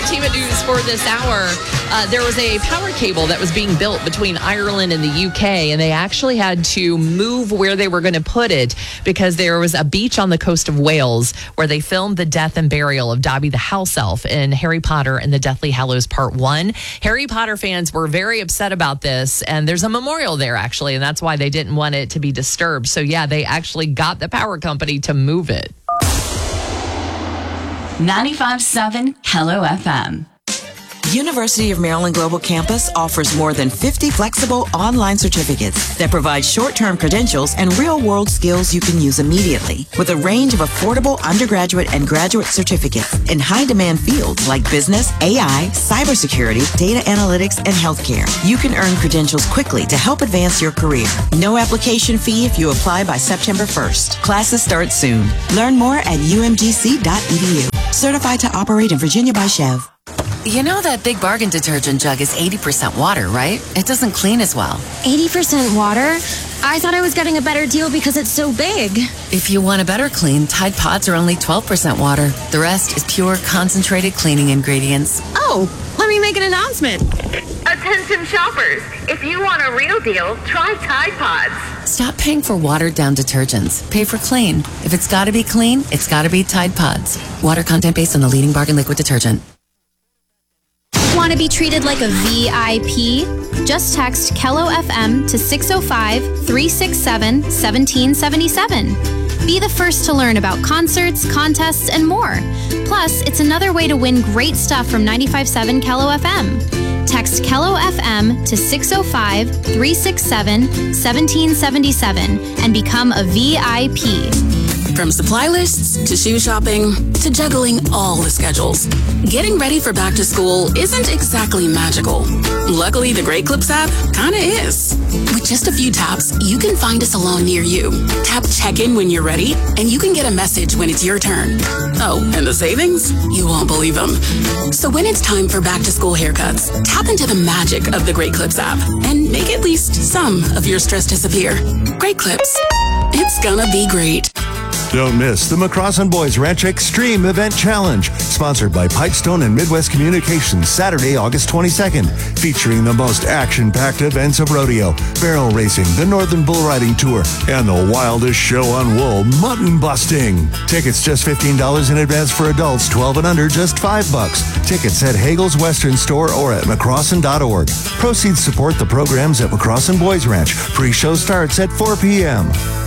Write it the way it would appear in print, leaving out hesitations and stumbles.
entertainment news for this hour. There was a power cable that was being built between Ireland and the UK, and they actually had to move where they were going to put it because there was a beach on the coast of Wales where they filmed the death and burial of Dobby the house elf in Harry Potter and the Deathly Hallows Part 1. Harry Potter fans were very upset about this, and there's a memorial there, actually, and that's why they didn't want it to be disturbed. So, yeah, they actually got the power company to move it. 95.7 Hello FM. University of Maryland Global Campus offers more than 50 flexible online certificates that provide short-term credentials and real-world skills you can use immediately, with a range of affordable undergraduate and graduate certificates in high-demand fields like business, AI, cybersecurity, data analytics, and healthcare. You can earn credentials quickly to help advance your career. No application fee if you apply by September 1st. Classes start soon. Learn more at umgc.edu. Certified to operate in Virginia by Chev. You know that Big Bargain detergent jug is 80% water, right? It doesn't clean as well. 80% water? I thought I was getting a better deal because it's so big. If you want a better clean, Tide Pods are only 12% water. The rest is pure, concentrated cleaning ingredients. Oh, let me make an announcement. Attention shoppers, if you want a real deal, try Tide Pods. Stop paying for watered-down detergents. Pay for clean. If it's got to be clean, it's got to be Tide Pods. Water content based on the leading bargain liquid detergent. Want to be treated like a VIP? Just text Kello FM to 605-367-1777. Be the first to learn about concerts, contests, and more. Plus, it's another way to win great stuff from 95.7 Kello FM. Text Kello FM to 605-367-1777 and become a VIP. From supply lists to shoe shopping to juggling all the schedules, getting ready for back to school isn't exactly magical. Luckily, the Great Clips app kinda is. With just a few taps, you can find a salon near you. Tap check-in when you're ready, and you can get a message when it's your turn. Oh, and the savings? You won't believe them. So when it's time for back to school haircuts, tap into the magic of the Great Clips app and make at least some of your stress disappear. Great Clips. It's gonna be great. Don't miss the McCrossin Boys Ranch Extreme Event Challenge, sponsored by Pipestone and Midwest Communications, Saturday, August 22nd, featuring the most action-packed events of rodeo, barrel racing, the Northern Bull Riding Tour, and the wildest show on wool, mutton busting. Tickets just $15 in advance for adults, 12 and under, just $5. Tickets at Hagel's Western Store or at McCrossin.org. Proceeds support the programs at McCrossin Boys Ranch. Pre-show starts at 4 p.m.